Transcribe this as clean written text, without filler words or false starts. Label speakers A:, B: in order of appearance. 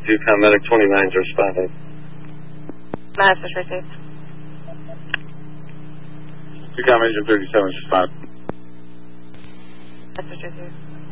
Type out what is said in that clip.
A: Yukon Medic 29's responding.
B: Message received.
C: Yukon Agent 37's responding.
B: Message received.